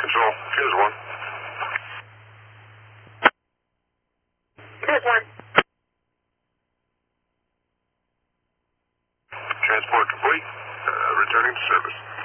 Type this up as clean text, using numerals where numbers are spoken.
Control. Here's one. Here's one. Transport complete. Returning to service.